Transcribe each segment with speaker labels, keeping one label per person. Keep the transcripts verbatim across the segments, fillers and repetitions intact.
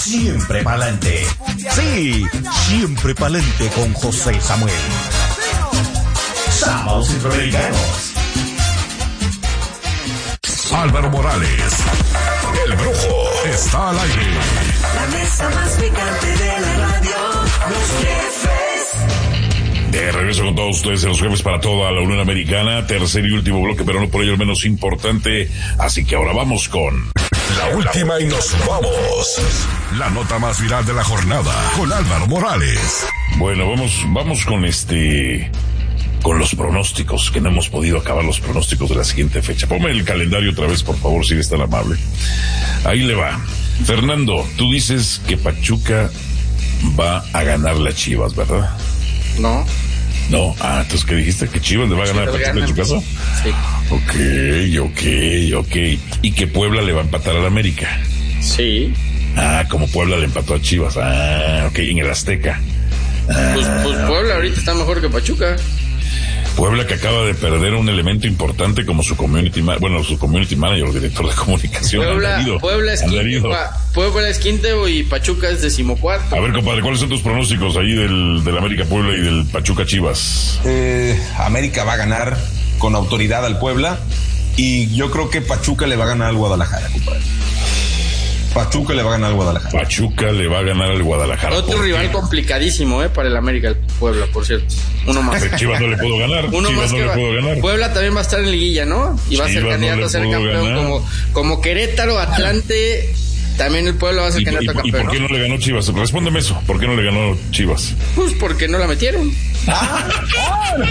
Speaker 1: siempre pa'lante. Sí, siempre pa'lante con José Samuel. Sábados Centroamericanos.
Speaker 2: Álvaro Morales, el brujo, está al aire.
Speaker 3: La mesa más picante de la radio, los jefes.
Speaker 2: De regreso con todos ustedes en los jefes para toda la Unión Americana, tercer y último bloque, pero no por ello el menos importante, así que ahora vamos con la última y nos vamos. La nota más viral de la jornada con Álvaro Morales. Bueno, vamos, vamos con este... con los pronósticos, que no hemos podido acabar los pronósticos de la siguiente fecha. Ponme el calendario otra vez, por favor, si eres tan amable. Ahí le va. Fernando, tú dices que Pachuca va a ganar la Chivas, ¿verdad?
Speaker 4: No.
Speaker 2: No, ah, entonces, ¿qué dijiste? ¿Que Chivas le va a ganar a Pachuca en tu casa?
Speaker 4: Sí.
Speaker 2: Ok, ok, ok. Y que Puebla le va a empatar al América.
Speaker 4: Sí.
Speaker 2: Ah, como Puebla le empató a Chivas. Ah, ok, en el Azteca. Ah,
Speaker 4: pues, pues Puebla ahorita está mejor que Pachuca.
Speaker 2: Puebla, que acaba de perder un elemento importante como su community manager, bueno, su community manager, director de comunicación.
Speaker 4: Puebla,
Speaker 2: Andarido,
Speaker 4: Puebla, es quinto, Puebla es quinto y Pachuca es decimocuarto.
Speaker 2: A ver, compadre, ¿cuáles son tus pronósticos ahí del, del América Puebla y del Pachuca Chivas?
Speaker 5: Eh, América va a ganar con autoridad al Puebla y yo creo que Pachuca le va a ganar al Guadalajara, compadre. Pachuca le va a ganar al Guadalajara.
Speaker 2: Pachuca le va a ganar al Guadalajara.
Speaker 4: Otro rival complicadísimo, eh, para el América, el Puebla, por cierto. Uno más.
Speaker 2: Chivas no le puedo ganar.
Speaker 4: Uno
Speaker 2: Chivas
Speaker 4: más
Speaker 2: no
Speaker 4: que
Speaker 2: le
Speaker 4: va.
Speaker 2: puedo ganar.
Speaker 4: Puebla también va a estar en liguilla, ¿no? Y va Chivas a ser candidato no a ser campeón como, como Querétaro, Atlante. También el Puebla va a ser
Speaker 2: ¿Y,
Speaker 4: candidato
Speaker 2: y,
Speaker 4: a campeón.
Speaker 2: ¿Y por qué
Speaker 4: ¿no?
Speaker 2: no le ganó Chivas? Respóndeme eso. ¿Por qué no le ganó Chivas?
Speaker 4: Pues porque no la metieron.
Speaker 5: Ah, no,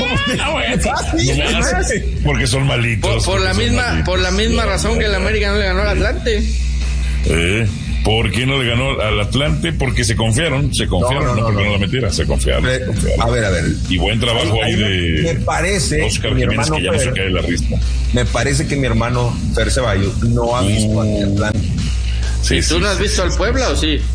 Speaker 2: no, porque son malitos.
Speaker 4: Por, por la misma, malitos. por la misma no, razón que el América no le ganó al Atlante.
Speaker 2: Eh. ¿Por qué no le ganó al Atlante? Porque se confiaron, se confiaron, no, no, no, no porque no, no la metiera, se confiaron, se confiaron.
Speaker 5: A ver, a ver.
Speaker 2: Y buen trabajo ahí de
Speaker 5: me parece
Speaker 2: Oscar Jiménez, que ya no se cae la rista.
Speaker 5: Me parece que mi hermano Fer Ceballos no ha visto uh, al Atlante.
Speaker 4: Sí, ¿Tú sí, no has visto sí, al Puebla sí. o sí?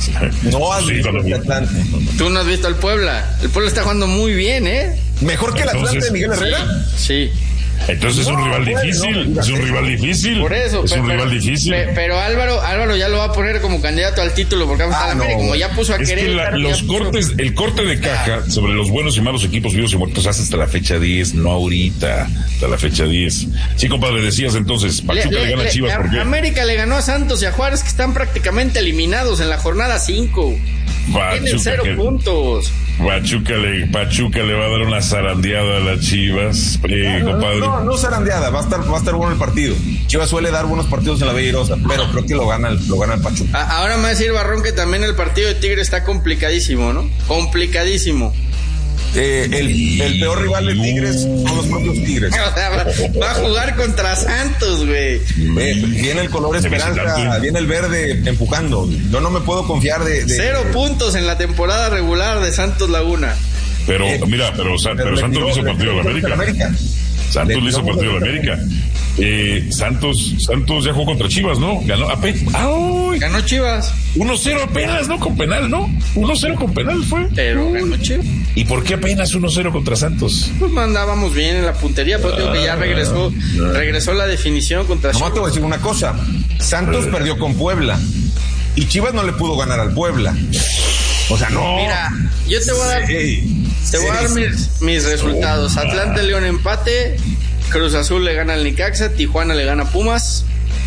Speaker 5: No has sí, visto al Atlante.
Speaker 4: ¿Tú no has visto al Puebla? El Puebla está jugando muy bien, ¿eh?
Speaker 5: ¿Mejor que el Atlante Entonces, de Miguel Herrera?
Speaker 4: Sí. sí.
Speaker 2: Entonces no, es un rival bueno, difícil, no, es un rival difícil.
Speaker 4: Por eso,
Speaker 2: es
Speaker 4: pero,
Speaker 2: un rival difícil.
Speaker 4: Pero, pero Álvaro, Álvaro ya lo va a poner como candidato al título porque va a estar ah, América, no. como ya puso a
Speaker 2: es
Speaker 4: querer.
Speaker 2: Que la, los cortes, puso... el corte de caja sobre los buenos y malos equipos vivos y muertos hace hasta la fecha diez, no ahorita, hasta la fecha diez. Sí, compadre, decías entonces, Pachuca le, le, le gana a Chivas, ¿por qué?
Speaker 4: América le ganó a Santos y a Juárez, que están prácticamente eliminados en la jornada cinco. Tienen cero que... puntos.
Speaker 2: Pachuca le, Pachuca le va a dar una zarandeada a las Chivas, eh,
Speaker 5: no,
Speaker 2: compadre.
Speaker 5: No, no, no zarandeada, va a estar, va a estar bueno el partido. Chivas suele dar buenos partidos en la Bella Irosa, pero creo que lo gana, lo gana el Pachuca.
Speaker 4: A, ahora me va a decir Barrón que también el partido de Tigre está complicadísimo, ¿no? Complicadísimo.
Speaker 5: Eh, el, el peor rival de Tigres son los propios Tigres.
Speaker 4: O sea, va, va a jugar contra Santos, güey.
Speaker 5: Eh, viene el color esperanza, viene el verde empujando. Yo no me puedo confiar de... de
Speaker 4: Cero de, puntos en la temporada regular de Santos Laguna.
Speaker 2: Pero, eh, mira, pero, pero, pero Santos le hizo partido a la América. América. Santos le hizo partido a la América. Eh, Santos, Santos ya jugó contra Chivas, ¿no? Ganó apenas. ¡Ay!
Speaker 4: Ganó Chivas.
Speaker 2: uno cero apenas, ¿no? Con penal, ¿no? uno cero con penal fue.
Speaker 4: Pero ganó Chivas.
Speaker 2: ¿Y por qué apenas uno cero contra Santos?
Speaker 4: Pues mandábamos bien en la puntería, pero digo que ya regresó, regresó la definición contra
Speaker 5: Chivas. No, te voy a decir una cosa. Santos eh. perdió con Puebla. Y Chivas no le pudo ganar al Puebla. O sea, no.
Speaker 4: Mira, yo te voy a dar, sí, te voy sí, a dar sí. mis, mis resultados. Atlante León empate, Cruz Azul le gana al Necaxa, Tijuana le gana a Pumas,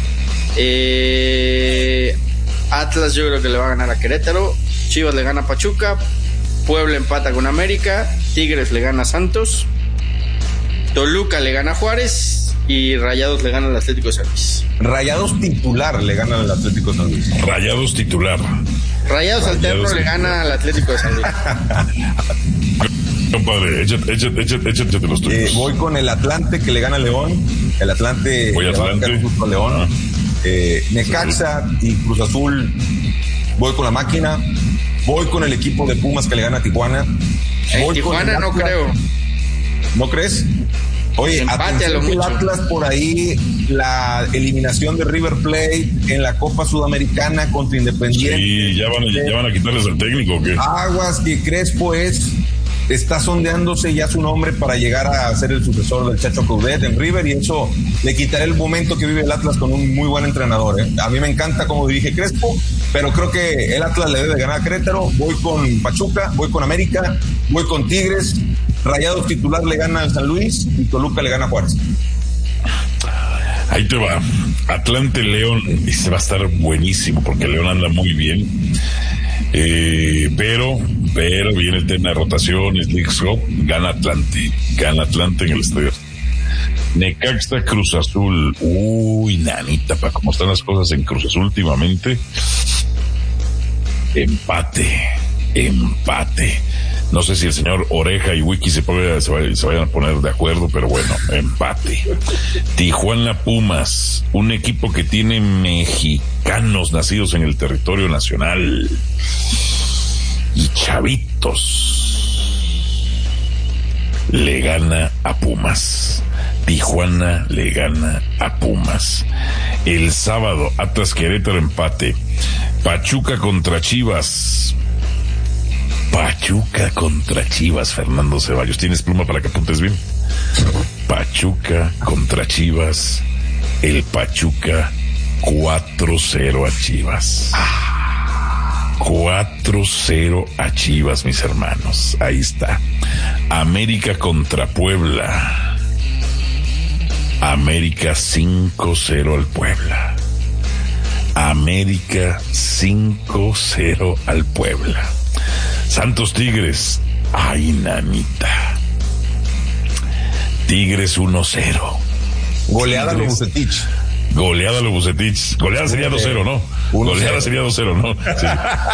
Speaker 4: eh, Atlas yo creo que le va a ganar a Querétaro, Chivas le gana a Pachuca, Puebla empata con América, Tigres le gana a Santos, Toluca le gana a Juárez y Rayados le gana al Atlético de San Luis.
Speaker 5: Rayados titular le gana al Atlético de San Luis.
Speaker 2: Rayados titular.
Speaker 4: Rayados, Rayados Alterno le gana al Atlético de San Luis.
Speaker 2: Compadre, échate, échate, échate, échate los tuyos.
Speaker 5: Eh, voy con el Atlante que le gana a León. El Atlante
Speaker 2: voy
Speaker 5: le
Speaker 2: Atlante.
Speaker 5: a León. Ah. Eh, Necaxa sí. y Cruz Azul. Voy con la máquina. Voy con el equipo de Pumas que le gana a Tijuana.
Speaker 4: En Tijuana no creo.
Speaker 5: ¿No crees? Oye, atención que el Atlas por ahí, la eliminación de River Plate en la Copa Sudamericana contra Independiente.
Speaker 2: Sí, ya van, a, ya van a quitarles al técnico, ¿o qué?
Speaker 5: Aguas que Crespo es, está sondeándose ya su nombre para llegar a ser el sucesor del Chacho Coudet en River, y eso le quitará el momento que vive el Atlas con un muy buen entrenador, ¿eh? A mí me encanta cómo dirige Crespo, pero creo que el Atlas le debe ganar a Querétaro. Voy con Pachuca, voy con América, voy con Tigres. Rayados titular le gana a San Luis y Toluca le gana a Juárez.
Speaker 2: Ahí te va. Atlante León, y se va a estar buenísimo porque León anda muy bien. Eh, pero, pero viene el tema de rotaciones, Leagues Cup, gana Atlante, gana Atlante en el estadio. Necaxa Cruz Azul, uy, nanita, para cómo están las cosas en Cruz Azul últimamente. Empate, empate. No sé si el señor Oreja y Wiki se, puede, se, vayan, se vayan a poner de acuerdo, pero bueno, empate. Tijuana Pumas, un equipo que tiene mexicanos nacidos en el territorio nacional y chavitos. Le gana a Pumas. Tijuana le gana a Pumas. El sábado, Atlas Querétaro, empate. Pachuca contra Chivas. Pachuca contra Chivas, Fernando Ceballos. ¿Tienes pluma para que apuntes bien? Pachuca contra Chivas. El Pachuca cuatro cero a Chivas. cuatro cero a Chivas, mis hermanos. Ahí está. América contra Puebla. América cinco cero al Puebla. América cinco cero al Puebla. Santos Tigres, ay, nanita. Tigres uno cero.
Speaker 5: Goleada lo Bucetich.
Speaker 2: Goleada lo Bucetich. Goleada sería dos cero, ¿no? Goleada sería dos cero, ¿no? Sí.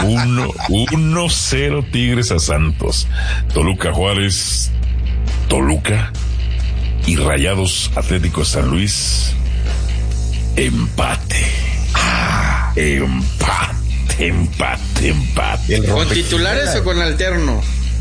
Speaker 2: uno cero Tigres a Santos. Toluca Juárez, Toluca y Rayados Atlético de San Luis. Empate. Ah, empate. Empate, empate.
Speaker 4: ¿Con titulares o con alterno?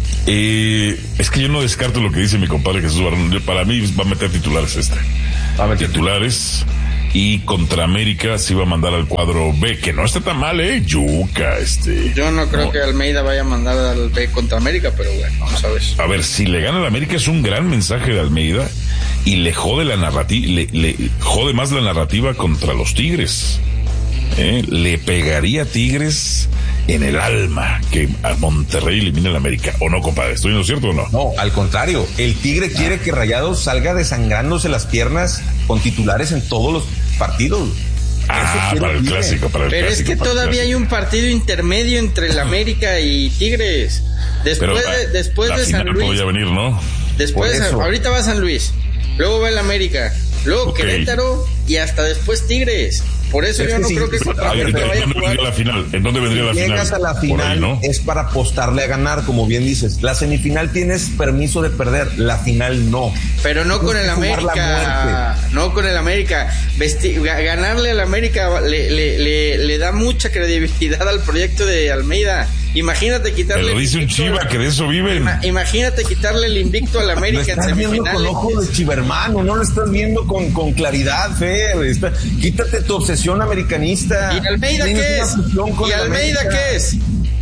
Speaker 2: Eh, es que yo no descarto lo que dice mi compadre Jesús Barón. Para mí va a meter titulares este. Va a meter titulares. Y contra América sí va a mandar al cuadro B, que no está tan mal, ¿eh? Yuca, este.
Speaker 4: Yo no creo
Speaker 2: no.
Speaker 4: que Almeida vaya a mandar al B contra América, pero bueno, vamos a ver.
Speaker 2: A ver, si le gana al América es un gran mensaje de Almeida y le jode la narrativa, le, le jode más la narrativa contra los Tigres. ¿Eh? Le pegaría a Tigres en el alma que a Monterrey elimine al América. ¿O no, compadre? ¿Estoy en lo cierto o no?
Speaker 5: No, al contrario. El Tigre ah. quiere que Rayados salga desangrándose las piernas con titulares en todos los partidos.
Speaker 2: Ah, para el clásico, para el
Speaker 4: Pero
Speaker 2: clásico,
Speaker 4: es que todavía hay un partido intermedio entre el América y Tigres. Después
Speaker 2: Pero,
Speaker 4: de, después
Speaker 2: la
Speaker 4: de
Speaker 2: final
Speaker 4: San Luis.
Speaker 2: podía venir, ¿no?
Speaker 4: Después, ahorita va San Luis, luego va el América, luego okay. Querétaro y hasta después Tigres. Por eso es yo no sí, creo que contra América vaya a jugar.
Speaker 2: La final? ¿En dónde vendría
Speaker 5: si
Speaker 2: la final?
Speaker 5: Llegas a la final ahí, ¿no? Es para apostarle a ganar, como bien dices. La semifinal tienes permiso de perder, la final no.
Speaker 4: Pero no con el América, no con el América. Vesti- ganarle al América le, le, le, le da mucha credibilidad al proyecto de Almeida. Imagínate quitarle.
Speaker 2: Pero dice un Chiva que de eso viven.
Speaker 4: Ima, imagínate quitarle el invicto al América en semifinales.
Speaker 5: Lo estás viendo con ojo de chivermano, no lo estás viendo con, con claridad, Fer. Está, quítate tu obsesión americanista.
Speaker 4: ¿Y Almeida qué es? ¿Y Almeida qué es?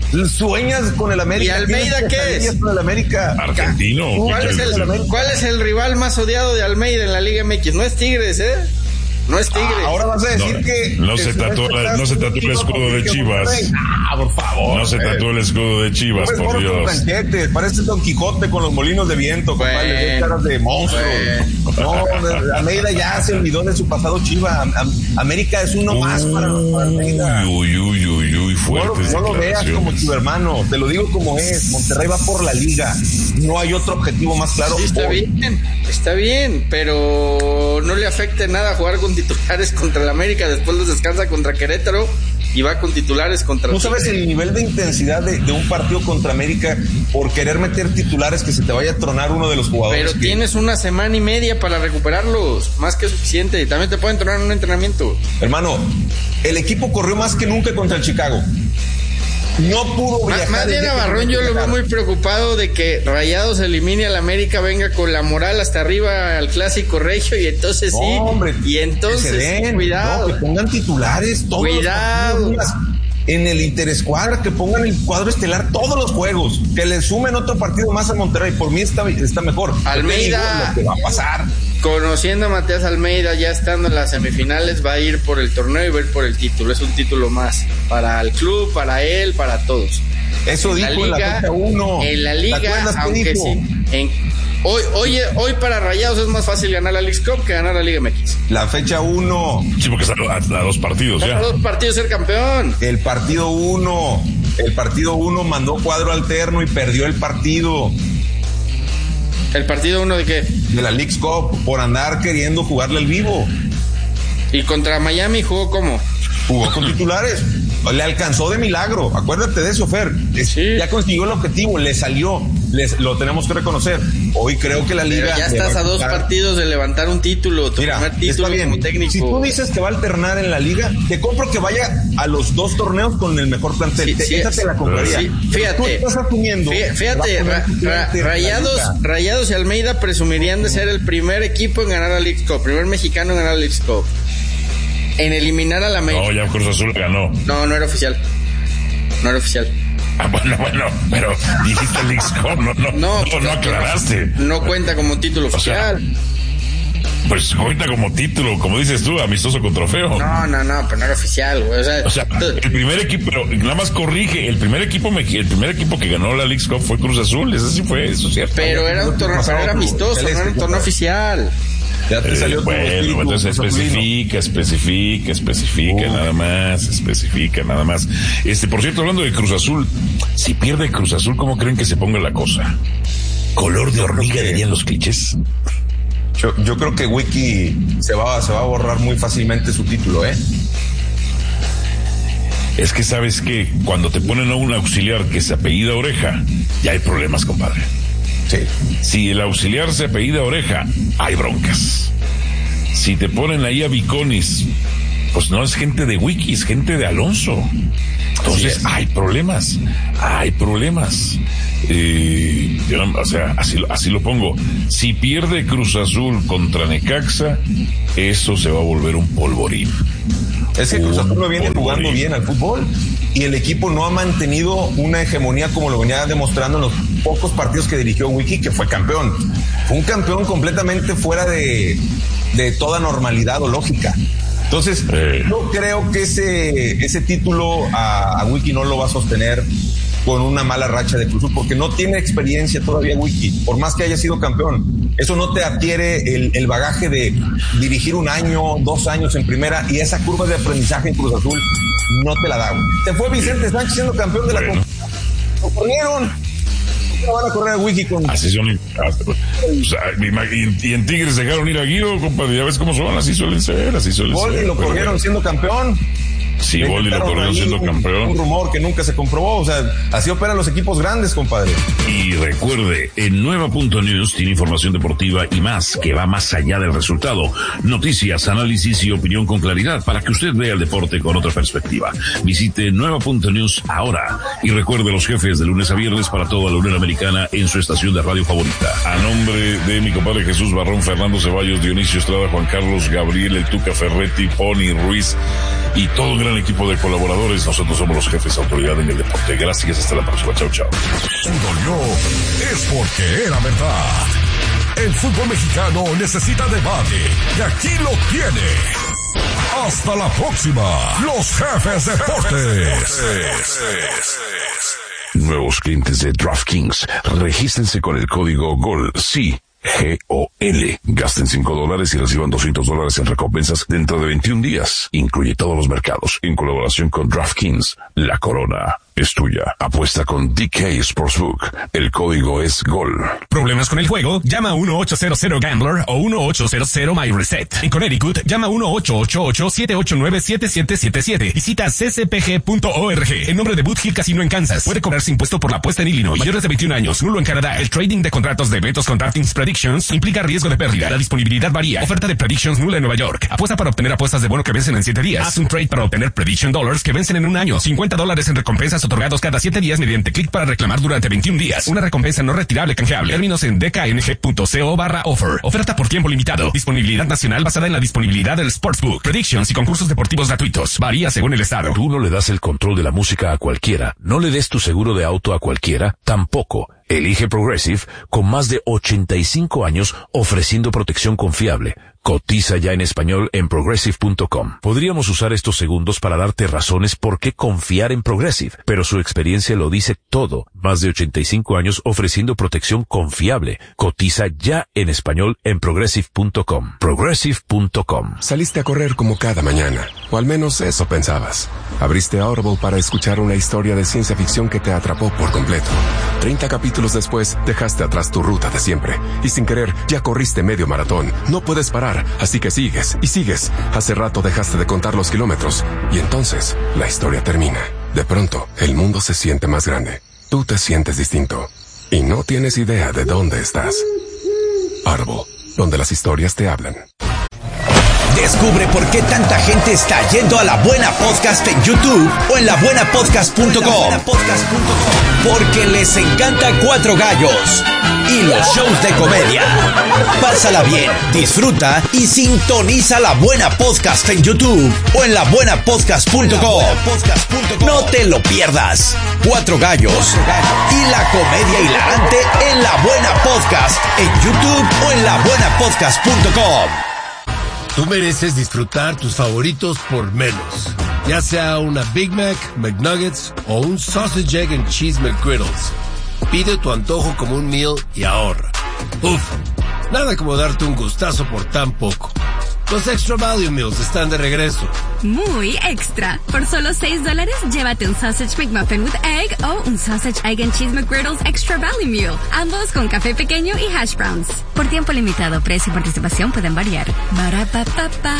Speaker 5: Sueñas con el América.
Speaker 4: ¿Y Almeida qué es?
Speaker 5: Con el América.
Speaker 2: Argentino.
Speaker 4: ¿Cuál es, el, ¿Cuál es el rival más odiado de Almeida en la Liga M X? No es Tigres, ¿eh? No es Tigre.
Speaker 5: Ah, ahora vas a decir
Speaker 2: no,
Speaker 5: que...
Speaker 2: No se tatuó no se tatuó el escudo de Chivas.
Speaker 5: Ah, por favor.
Speaker 2: No se tatuó el escudo de Chivas,
Speaker 5: no
Speaker 2: por Dios.
Speaker 5: Franquete, parece Don Quijote con los molinos de viento, bueno, compadre, caras de monstruo. Bueno. No, Almeida ya se olvidó de su pasado Chiva. América es uno más para, para Almeida.
Speaker 2: Uy, uy, uy, uy, fuertes
Speaker 5: No, no lo veas como chivermano, te lo digo como es. Monterrey va por la liga. No hay otro objetivo más claro.
Speaker 4: Sí, está
Speaker 5: hoy.
Speaker 4: bien, está bien, pero no le afecta nada jugar con titulares contra el América, después los descansa contra Querétaro y va con titulares contra...
Speaker 5: ¿Tú sabes el nivel de intensidad de, de un partido contra América por querer meter titulares que se te vaya a tronar uno de los jugadores?
Speaker 4: Pero
Speaker 5: que...
Speaker 4: tienes una semana y media para recuperarlos, más que suficiente, y también te pueden tronar en un entrenamiento.
Speaker 5: Hermano, el equipo corrió más que nunca contra el Chicago. No pudo viajar.
Speaker 4: Más bien a Barrón yo lo veo muy preocupado de que Rayados elimine al América, venga con la moral hasta arriba al clásico regio y entonces sí.
Speaker 5: No, hombre,
Speaker 4: y entonces
Speaker 5: den,
Speaker 4: sí, cuidado.
Speaker 5: No, que pongan titulares todos.
Speaker 4: Cuidado.
Speaker 5: Los en el interescuadra, que pongan el cuadro estelar todos los juegos, que le sumen otro partido más a Monterrey. Por mí está, está mejor.
Speaker 4: Almeida.
Speaker 5: Lo que va a pasar.
Speaker 4: conociendo a Matías Almeida, ya estando en las semifinales, va a ir por el torneo y va a ir por el título. Es un título más para el club, para él, para todos.
Speaker 5: Eso
Speaker 4: en
Speaker 5: dijo
Speaker 4: la liga,
Speaker 5: en la fecha uno.
Speaker 4: En la liga, aunque sí. En, hoy, hoy, hoy para Rayados es más fácil ganar la Leagues Cup que ganar la Liga M X.
Speaker 5: La fecha uno.
Speaker 2: Sí, porque están a, a dos partidos ya.
Speaker 4: A dos partidos ser campeón.
Speaker 5: El partido uno. El partido uno mandó cuadro alterno y perdió el partido.
Speaker 4: ¿El partido uno de qué?
Speaker 5: De la Leagues Cup, por andar queriendo jugarle al vivo.
Speaker 4: ¿Y contra Miami jugó cómo?
Speaker 5: Jugó con titulares. Le alcanzó de milagro. Acuérdate de eso, Fer. Sí. Ya consiguió el objetivo, le salió. Les, lo tenemos que reconocer. Hoy creo que la liga...
Speaker 4: Pero ya estás a dos partidos de levantar un título, tu
Speaker 5: Mira,
Speaker 4: primer título
Speaker 5: está bien.
Speaker 4: Como técnico.
Speaker 5: Si tú dices que va a alternar en la liga, te compro que vaya a los dos torneos con el mejor plantel.
Speaker 4: Sí,
Speaker 5: te,
Speaker 4: sí,
Speaker 5: esa te la compraría.
Speaker 4: Sí, fíjate,
Speaker 5: tú estás asumiendo...
Speaker 4: Fíjate, ra, ra, Rayados, Rayados y Almeida presumirían de ser el primer equipo en ganar la Leagues Cup, primer mexicano en ganar la Leagues Cup. En eliminar a la América.
Speaker 2: No, ya Cruz Azul ganó.
Speaker 4: No, no era oficial. No era oficial.
Speaker 2: Ah, bueno, bueno, pero dijiste Leagues Cup, no, no, no, no, no aclaraste.
Speaker 4: No cuenta como título oficial.
Speaker 2: O sea, pues cuenta como título, como dices tú, amistoso con trofeo.
Speaker 4: No, no, no, pero no era oficial, güey. O sea,
Speaker 2: o sea tú... el primer equipo, pero nada más corrige, el primer equipo el primer equipo que ganó la Leagues Cup fue Cruz Azul, eso sí fue, eso es cierto.
Speaker 4: Pero era un torneo, pero era amistoso, no era un torneo oficial.
Speaker 5: Ya te salió
Speaker 2: eh, bueno, entonces especifica, especifica, especifica, uh. nada más, especifica, nada más. Este, por cierto, hablando de Cruz Azul, si pierde Cruz Azul, ¿cómo creen que se ponga la cosa? ¿Color de hormiga dirían los clichés?
Speaker 5: Yo, yo creo que Wiki se va, se va a borrar muy fácilmente su título, ¿eh?
Speaker 2: Es que sabes que cuando te ponen a un auxiliar que se apellida Oreja, ya hay problemas, compadre.
Speaker 5: Sí.
Speaker 2: Si el auxiliar se apellida Oreja, hay broncas. Si te ponen ahí a Viconis, pues no es gente de Wiki, es gente de Alonso. Entonces hay problemas, hay problemas. Eh, yo, o sea, así, así lo pongo. Si pierde Cruz Azul contra Necaxa, eso se va a volver un polvorín.
Speaker 5: Es que Cruz Azul no viene jugando bien al fútbol y el equipo no ha mantenido una hegemonía como lo venía demostrando en los pocos partidos que dirigió Wiki, que fue campeón. Fue un campeón completamente fuera de, de toda normalidad o lógica. Entonces, eh. yo creo que ese, ese título a, a Wiki no lo va a sostener con una mala racha de Cruz Azul, porque no tiene experiencia todavía Wiki, por más que haya sido campeón. Eso no te adquiere el, el bagaje de dirigir un año, dos años en primera, y esa curva de aprendizaje en Cruz Azul no te la da. Te fue Vicente Sánchez siendo campeón de la bueno. Lo corrieron. ¿Cómo van a correr a Wiki con...?
Speaker 2: Así son. O sea, y, y en Tigres dejaron ir a Guido, compadre, ya ves cómo son, así suelen ser, así suelen
Speaker 5: Gol,
Speaker 2: ser.
Speaker 5: Y lo corrieron bueno. siendo campeón.
Speaker 2: Sí, Boli lo corrieron siendo
Speaker 5: un,
Speaker 2: campeón.
Speaker 5: Un rumor que nunca se comprobó, o sea, así operan los equipos grandes, compadre.
Speaker 2: Y recuerde, en Nueva punto news tiene información deportiva y más, que va más allá del resultado. Noticias, análisis y opinión con claridad para que usted vea el deporte con otra perspectiva. Visite Nueva punto news ahora y recuerde los jefes de lunes a viernes para toda la Unión Americana en su estación de radio favorita. A nombre de mi compadre Jesús Barrón, Fernando Ceballos, Dionisio Estrada, Juan Carlos, Gabriel, el Tuca Ferretti, Pony Ruiz y todo un gran equipo de colaboradores, nosotros somos los jefes de autoridad en el deporte. Gracias, hasta la próxima. Chao, chao.
Speaker 6: Si dolió, es porque era verdad. El fútbol mexicano necesita debate y aquí lo tiene. Hasta la próxima, los jefes deportes.
Speaker 2: Nuevos clientes de DraftKings, regístrense con el código GOL, sí, G O L. Gasten cinco dólares y reciban doscientos dólares en recompensas dentro de veintiún días. Incluye todos los mercados, en colaboración con DraftKings. La corona es tuya. Apuesta con D K Sportsbook. El código es GOL.
Speaker 7: ¿Problemas con el juego? Llama a uno ocho cero cero Gambler o uno ocho cero cero My Reset. En Connecticut, llama a uno ocho ocho ocho siete ocho nueve siete siete siete siete. Visita c c p g punto org. En nombre de Boot Hill Casino en Kansas. Puede cobrarse impuesto por la apuesta en Illinois. Mayores de veintiún años. Nulo en Canadá. El trading de contratos de eventos con DraftKings Predictions implica riesgo de pérdida. La disponibilidad varía. Oferta de Predictions nula en Nueva York. Apuesta para obtener apuestas de bono que vencen en siete días. Haz un trade para obtener Prediction Dollars que vencen en un año. cincuenta dólares en recompensas otorgados cada siete días mediante clic para reclamar durante veintiún días. Una recompensa no retirable canjeable. Términos en d k n g punto co barra offer. Oferta por tiempo limitado. Disponibilidad nacional basada en la disponibilidad del Sportsbook. Predictions y concursos deportivos gratuitos. Varía según el estado.
Speaker 2: Tú no le das el control de la música a cualquiera. No le des tu seguro de auto a cualquiera. Tampoco
Speaker 8: Elige Progressive con más de ochenta y cinco años ofreciendo protección confiable. Cotiza ya en español en progressive punto com. Podríamos usar estos segundos para darte razones por qué confiar en Progressive, pero su experiencia lo dice todo. Más de ochenta y cinco años ofreciendo protección confiable. Cotiza ya en español en progressive punto com. progressive punto com.
Speaker 9: Saliste a correr como cada mañana, o al menos eso pensabas. Abriste Audible para escuchar una historia de ciencia ficción que te atrapó por completo. Treinta capítulos después, dejaste atrás tu ruta de siempre, y sin querer, ya corriste medio maratón. No puedes parar. Así que sigues y sigues. Hace rato dejaste de contar los kilómetros y entonces la historia termina. De pronto, el mundo se siente más grande. Tú te sientes distinto y no tienes idea de dónde estás. Audible, donde las historias te hablan.
Speaker 10: Descubre por qué tanta gente está yendo a La Buena Podcast en YouTube o en la buena podcast punto com. Porque les encanta Cuatro Gallos y los shows de comedia. Pásala bien, disfruta y sintoniza La Buena Podcast en YouTube o en la buena podcast punto com. No te lo pierdas. Cuatro Gallos y la comedia hilarante en La Buena Podcast en YouTube o en la buena podcast punto com.
Speaker 11: Tú mereces disfrutar tus favoritos por menos. Ya sea una Big Mac, McNuggets o un Sausage, Egg and Cheese McGriddles. Pide tu antojo como un meal y ahorra. Uf, nada como darte un gustazo por tan poco. Los Extra Value Meals están de regreso.
Speaker 12: Muy extra. Por solo seis dólares, llévate un Sausage McMuffin with Egg o un Sausage, Egg and Cheese McGriddles Extra Value Meal. Ambos con café pequeño y hash browns. Por tiempo limitado, precio y participación pueden variar. Ba-ra-pa-pa-pa.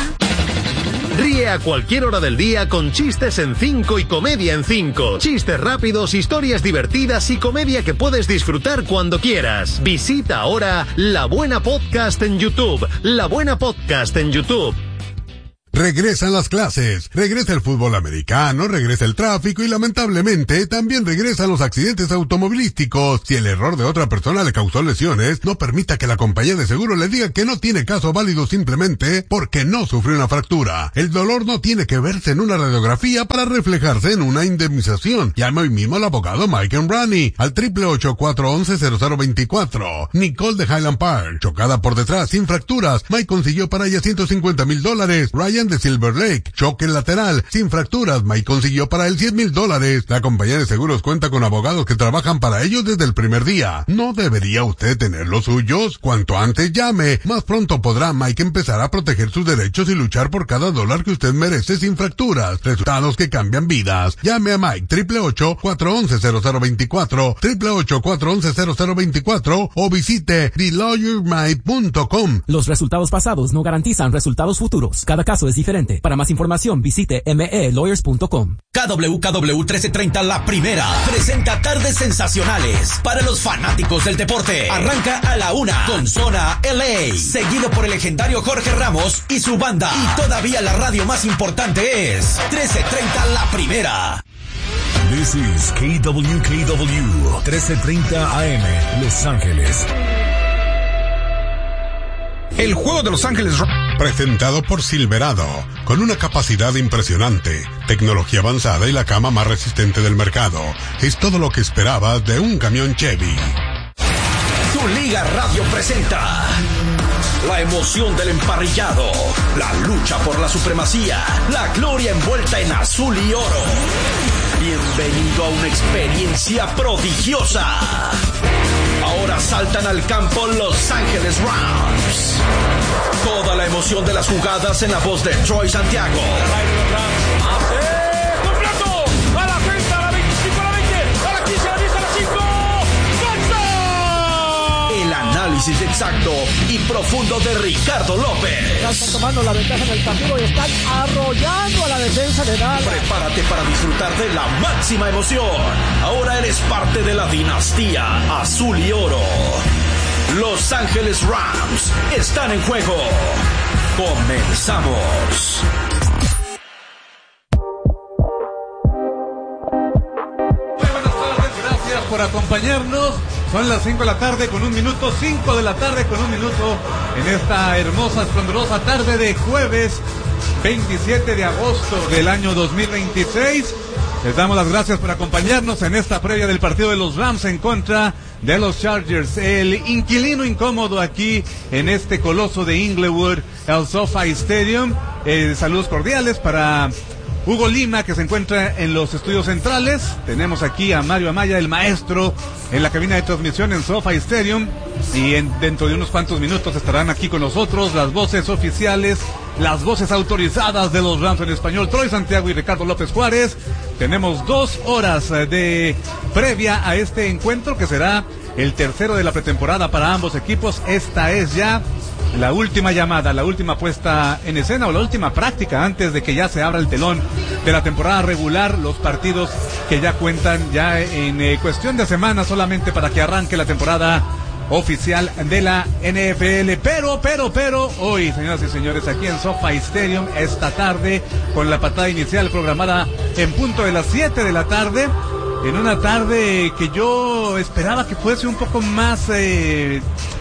Speaker 13: Ríe a cualquier hora del día con chistes en cinco y comedia en cinco. Chistes rápidos, historias divertidas y comedia que puedes disfrutar cuando quieras. Visita ahora La Buena Podcast en YouTube. La Buena Podcast en YouTube.
Speaker 14: Regresan las clases, regresa el fútbol americano, regresa el tráfico y lamentablemente también regresan los accidentes automovilísticos. Si el error de otra persona le causó lesiones, no permita que la compañía de seguro le diga que no tiene caso válido simplemente porque no sufrió una fractura. El dolor no tiene que verse en una radiografía para reflejarse en una indemnización. Llama hoy mismo al abogado Mike Embrani al triple ocho, cuatro once, cero cero veinticuatro. Nicole de Highland Park, chocada por detrás sin fracturas. Mike consiguió para ella ciento cincuenta mil dólares. Ryan de Silver Lake, choque lateral, sin fracturas, Mike consiguió para él cien mil dólares. La compañía de seguros cuenta con abogados que trabajan para ellos desde el primer día. ¿No debería usted tener los suyos? Cuanto antes llame, más pronto podrá Mike empezar a proteger sus derechos y luchar por cada dólar que usted merece sin fracturas. Resultados que cambian vidas. Llame a Mike, triple ocho, cuatro once, cero cero veinticuatro, triple ocho, cuatro once, cero cero veinticuatro o visite the lawyer mike punto com.
Speaker 15: Los resultados pasados no garantizan resultados futuros. Cada caso es diferente. Para más información, visite m e lawyers punto com.
Speaker 10: K W K W trece treinta La Primera presenta tardes sensacionales para los fanáticos del deporte. Arranca a la una con Zona L A, seguido por el legendario Jorge Ramos y su banda. Y todavía la radio más importante es trece treinta La Primera.
Speaker 6: This is K W K W trece treinta A M, Los Ángeles.
Speaker 14: El juego de Los Ángeles, presentado por Silverado, con una capacidad impresionante, tecnología avanzada y la cama más resistente del mercado. Es todo lo que esperabas de un camión Chevy.
Speaker 10: Tu Liga Radio presenta la emoción del emparrillado, la lucha por la supremacía, la gloria envuelta en azul y oro. Bienvenido a una experiencia prodigiosa. Ahora saltan al campo Los Ángeles Rams. Toda la emoción de las jugadas en la voz de Troy Santiago.
Speaker 16: ¡Eh, completo! A la treinta, a la veinticinco, a la veinte, a la quince, a la diez, a la cinco. ¡Touchdown!
Speaker 10: El análisis exacto y profundo de Ricardo López.
Speaker 17: Ya están tomando la ventaja en el partido y están arrollando a la defensa de Dallas.
Speaker 10: Prepárate para disfrutar de la máxima emoción. Ahora eres parte de la dinastía azul y oro. Los Ángeles Rams están en juego. Comenzamos.
Speaker 18: Muy buenas tardes, gracias por acompañarnos. Son las cinco de la tarde con un minuto, cinco de la tarde con un minuto en esta hermosa, esplendorosa tarde de jueves veintisiete de agosto del año dos mil veintiséis. Les damos las gracias por acompañarnos en esta previa del partido de los Rams en contra de los Chargers, el inquilino incómodo aquí en este coloso de Inglewood, el SoFi Stadium. Eh, saludos cordiales para Hugo Lima, que se encuentra en los estudios centrales. Tenemos aquí a Mario Amaya, el maestro, en la cabina de transmisión en SoFi Stadium. Y en, dentro de unos cuantos minutos estarán aquí con nosotros las voces oficiales, las voces autorizadas de los Rams en español, Troy Santiago y Ricardo López Juárez. Tenemos dos horas de previa a este encuentro, que será el tercero de la pretemporada para ambos equipos. Esta es ya la última llamada, la última puesta en escena o la última práctica antes de que ya se abra el telón de la temporada regular. Los partidos que ya cuentan ya en eh, cuestión de semanas solamente para que arranque la temporada oficial de la N F L. Pero, pero, pero, hoy, señoras y señores, aquí en SoFi Stadium, esta tarde, con la patada inicial programada en punto de las siete de la tarde, en una tarde que yo esperaba que fuese un poco más... Eh,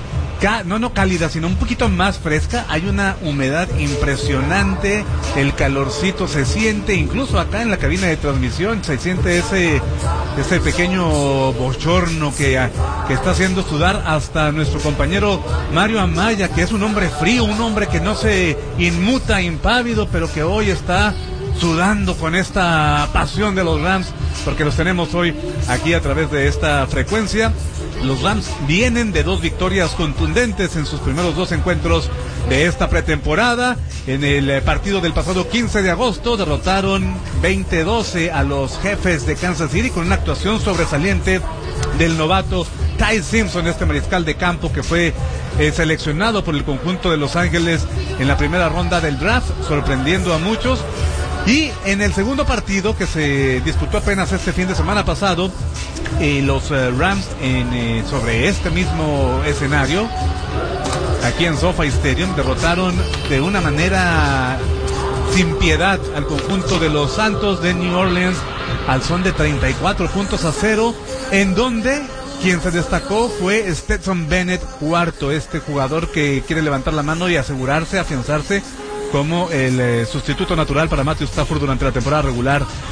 Speaker 18: no, no cálida, sino un poquito más fresca. Hay una humedad impresionante, el calorcito se siente, incluso acá en la cabina de transmisión se siente ese ese pequeño bochorno que, que está haciendo sudar hasta nuestro compañero Mario Amaya, que es un hombre frío, un hombre que no se inmuta, impávido, pero que hoy está sudando con esta pasión de los Rams, porque los tenemos hoy aquí a través de esta frecuencia. Los Rams vienen de dos victorias contundentes en sus primeros dos encuentros de esta pretemporada. En el partido del pasado quince de agosto derrotaron veinte doce a los Jefes de Kansas City con una actuación sobresaliente del novato Ty Simpson, este mariscal de campo que fue eh, seleccionado por el conjunto de Los Ángeles en la primera ronda del draft, sorprendiendo a muchos. Y en el segundo partido, que se disputó apenas este fin de semana pasado, eh, los eh, Rams en, eh, sobre este mismo escenario, aquí en SoFi Stadium, derrotaron de una manera sin piedad al conjunto de los Santos de New Orleans al son de treinta y cuatro puntos a cero, en donde quien se destacó fue Stetson Bennett, cuarto, este jugador que quiere levantar la mano y asegurarse, afianzarse como el eh, sustituto natural para Matthew Stafford durante la temporada regular